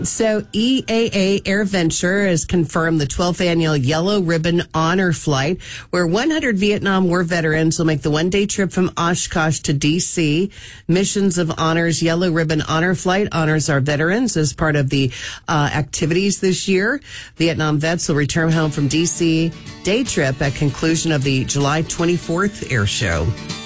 So EAA AirVenture has confirmed the 12th annual Yellow Ribbon Honor Flight, where 100 Vietnam War veterans will make the one-day trip from Oshkosh to D.C. Missions of Honor's Yellow Ribbon Honor Flight honors our veterans as part of the activities this year. Vietnam vets will return home from D.C. day trip at conclusion of the July 24th air show.